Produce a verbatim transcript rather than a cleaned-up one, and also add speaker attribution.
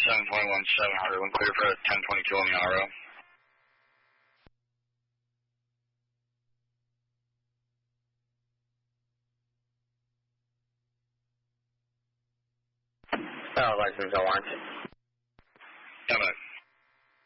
Speaker 1: seven point one seven hundred, when clear for ten twenty-two on the R O.
Speaker 2: Oh, license alarm.
Speaker 1: Yeah, but